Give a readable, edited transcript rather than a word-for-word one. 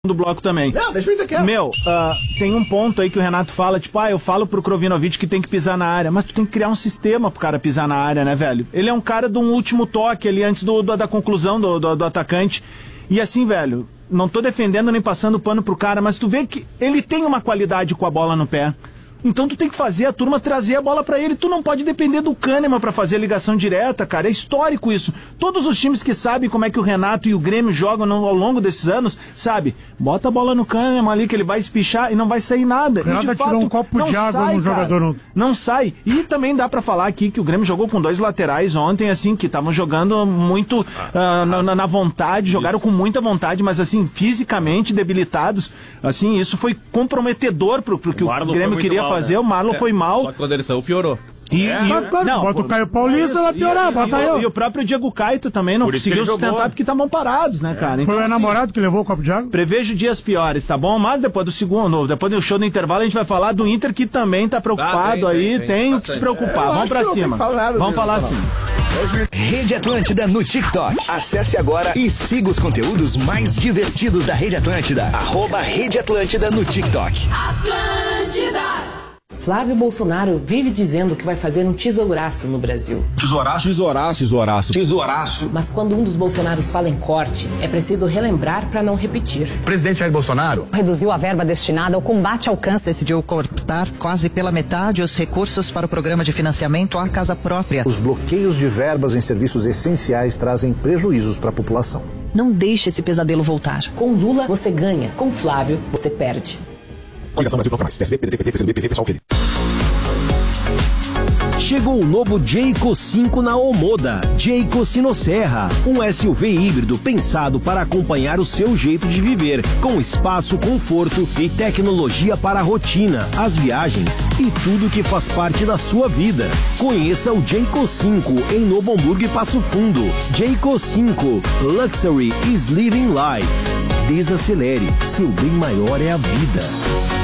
do bloco também. Não, deixa eu ir quieto. Tem um ponto aí que o Renato fala, tipo, eu falo pro Krovinovic que tem que pisar na área, mas tu tem que criar um sistema pro cara pisar na área, né, velho? Ele é um cara de um último toque ali antes da conclusão do atacante. E assim, velho, não tô defendendo nem passando pano pro cara, mas tu vê que ele tem uma qualidade com a bola no pé. Então tu tem que fazer a turma trazer a bola pra ele. Tu não pode depender do Kahneman pra fazer a ligação direta, cara. É histórico isso. Todos os times que sabem como é que o Renato e o Grêmio jogam ao longo desses anos, sabe? Bota a bola no Kahneman ali que ele vai espichar e não vai sair nada. O Renato tirou um copo de água no jogador. Não sai. E também dá pra falar aqui que o Grêmio jogou com 2 laterais ontem, assim, que estavam jogando muito na vontade, jogaram com muita vontade, mas assim, fisicamente debilitados. Assim, isso foi comprometedor pro que o Grêmio queria fazer, o Marlon foi mal. Só que quando ele saiu, piorou. Bota o Caio Paulista, vai piorar, bota eu. E o próprio Diego Caito também não conseguiu sustentar porque estavam parados, né, cara? Então, foi o namorado que levou o copo de água? Prevejo dias piores, tá bom? Mas depois do show do intervalo, a gente vai falar do Inter que também tá preocupado tem que se preocupar. Vamos pra cima. Vamos falar assim. Rede Atlântida no TikTok. Acesse agora e siga os conteúdos mais divertidos da Rede Atlântida. @Rede Atlântida no TikTok. Atlântida. Flávio Bolsonaro vive dizendo que vai fazer um tesouraço no Brasil. Tesouraço. Mas quando um dos Bolsonaros fala em corte, é preciso relembrar para não repetir. O presidente Jair Bolsonaro reduziu a verba destinada ao combate ao câncer. Decidiu cortar quase pela metade os recursos para o programa de financiamento à casa própria. Os bloqueios de verbas em serviços essenciais trazem prejuízos para a população. Não deixe esse pesadelo voltar. Com Lula, você ganha. Com Flávio, você perde. Coligação Brasil Toca Mais. PSB, PDT, PCdoB, pessoal querido. Chegou o novo Jayco 5 na Omoda. Jayco Sinosserra, um SUV híbrido pensado para acompanhar o seu jeito de viver, com espaço, conforto e tecnologia para a rotina, as viagens e tudo que faz parte da sua vida. Conheça o Jayco 5 em Novo Hamburgo e Passo Fundo. Jayco 5, Luxury is Living Life. Desacelere, seu bem maior é a vida.